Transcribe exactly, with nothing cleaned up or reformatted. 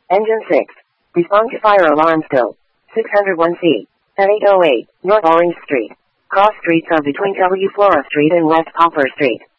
Engine six. Respond to fire alarm still. six oh one C. At eight oh eight, North Orange Street. Cross streets are between W. Flora Street and West Poplar Street.